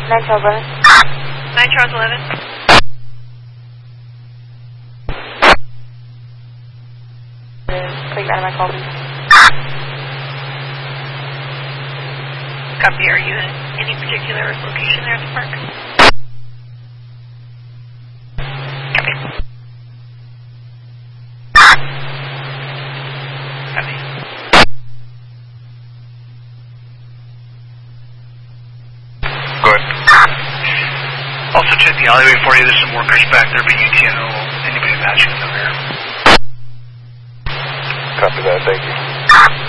9 Charles 11. 9 Charles 11. Click out of my call, please. Copy. Are you in any particular location there at the park? Copy. Copy. Go ahead. Also check the alleyway for you. There's some workers back there, but you can't know anybody matching them there. Copy that, thank you.